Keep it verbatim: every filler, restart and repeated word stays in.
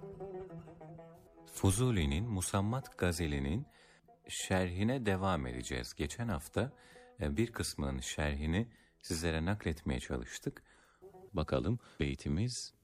Fuzuli'nin Musammat Gazeli'nin şerhine devam edeceğiz. Geçen hafta bir kısmının şerhini sizlere nakletmeye çalıştık. Bakalım beytimiz